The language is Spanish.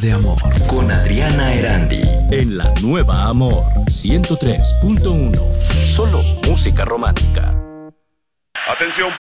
de amor. Con Adriana Erandi. En la nueva Amor 103.1. Solo música romántica. Atención